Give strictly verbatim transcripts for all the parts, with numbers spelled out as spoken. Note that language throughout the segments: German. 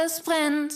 Es brennt.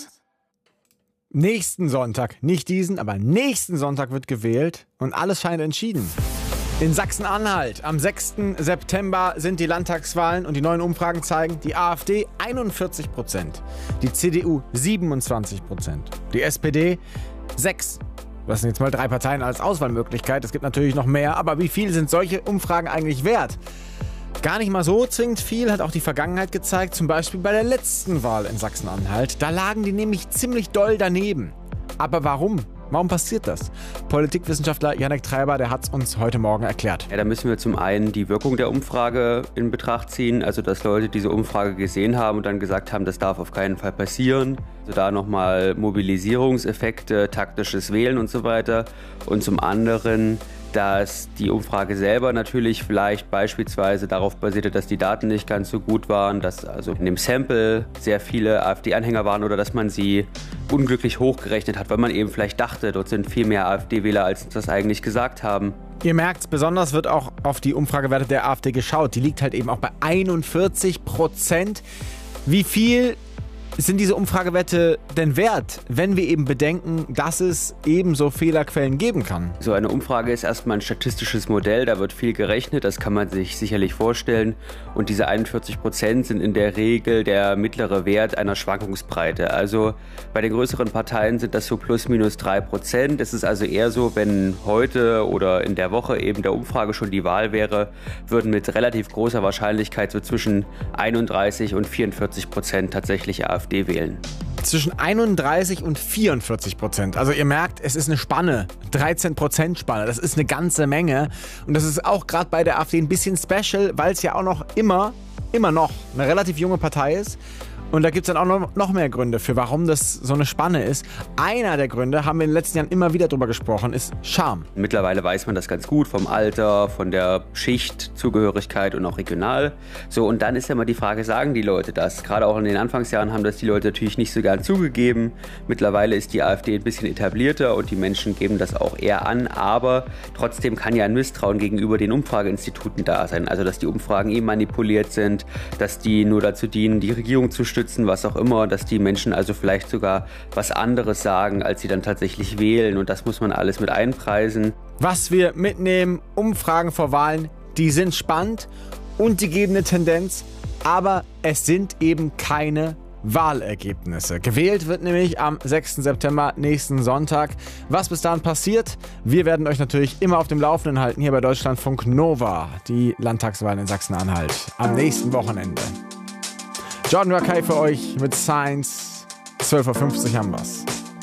Nächsten Sonntag, nicht diesen, aber nächsten Sonntag wird gewählt und alles scheint entschieden. In Sachsen-Anhalt am sechsten September sind die Landtagswahlen und die neuen Umfragen zeigen, die AfD einundvierzig Prozent, die C D U siebenundzwanzig Prozent, die S P D sechs. Das sind jetzt mal drei Parteien als Auswahlmöglichkeit. Es gibt natürlich noch mehr, aber wie viel sind solche Umfragen eigentlich wert? Gar nicht mal so zwingend viel, hat auch die Vergangenheit gezeigt, zum Beispiel bei der letzten Wahl in Sachsen-Anhalt. Da lagen die nämlich ziemlich doll daneben. Aber warum? Warum passiert das? Politikwissenschaftler Janek Treiber, der hat es uns heute Morgen erklärt. Ja, da müssen wir zum einen die Wirkung der Umfrage in Betracht ziehen, also dass Leute diese Umfrage gesehen haben und dann gesagt haben, das darf auf keinen Fall passieren. Also da nochmal Mobilisierungseffekte, taktisches Wählen und so weiter. Und zum anderen, dass die Umfrage selber natürlich vielleicht beispielsweise darauf basierte, dass die Daten nicht ganz so gut waren, dass also in dem Sample sehr viele AfD-Anhänger waren oder dass man sie unglücklich hochgerechnet hat, weil man eben vielleicht dachte, dort sind viel mehr AfD-Wähler, als das eigentlich gesagt haben. Ihr merkt, besonders wird auch auf die Umfragewerte der AfD geschaut. Die liegt halt eben auch bei einundvierzig Prozent. Wie viel sind diese Umfragewerte denn wert, wenn wir eben bedenken, dass es ebenso Fehlerquellen geben kann? So eine Umfrage ist erstmal ein statistisches Modell, da wird viel gerechnet, das kann man sich sicherlich vorstellen. Und diese einundvierzig Prozent sind in der Regel der mittlere Wert einer Schwankungsbreite. Also bei den größeren Parteien sind das so plus minus drei Prozent. Es ist also eher so, wenn heute oder in der Woche eben der Umfrage schon die Wahl wäre, würden mit relativ großer Wahrscheinlichkeit so zwischen einunddreißig und vierundvierzig Prozent tatsächlich AfD wählen. Zwischen einunddreißig und vierundvierzig Prozent. Also ihr merkt, es ist eine Spanne, dreizehn Prozent Spanne. Das ist eine ganze Menge. Und das ist auch gerade bei der AfD ein bisschen special, weil es ja auch noch immer, immer noch eine relativ junge Partei ist. Und da gibt es dann auch noch, noch mehr Gründe für, warum das so eine Spanne ist. Einer der Gründe, haben wir in den letzten Jahren immer wieder drüber gesprochen, ist Scham. Mittlerweile weiß man das ganz gut vom Alter, von der Schichtzugehörigkeit und auch regional. So, und dann ist ja immer die Frage, sagen die Leute das? Gerade auch in den Anfangsjahren haben das die Leute natürlich nicht so gern zugegeben. Mittlerweile ist die AfD ein bisschen etablierter und die Menschen geben das auch eher an. Aber trotzdem kann ja ein Misstrauen gegenüber den Umfrageinstituten da sein. Also, dass die Umfragen eh manipuliert sind, dass die nur dazu dienen, die Regierung zu stützen, was auch immer, dass die Menschen also vielleicht sogar was anderes sagen, als sie dann tatsächlich wählen. Und das muss man alles mit einpreisen. Was wir mitnehmen, Umfragen vor Wahlen, die sind spannend und die geben eine Tendenz, aber es sind eben keine Wahlergebnisse. Gewählt wird nämlich am sechsten September, nächsten Sonntag. Was bis dahin passiert, wir werden euch natürlich immer auf dem Laufenden halten, hier bei Deutschlandfunk Nova, die Landtagswahlen in Sachsen-Anhalt am nächsten Wochenende. Jordan Rakei für euch mit Science. zwölf Uhr fünfzig haben wir's.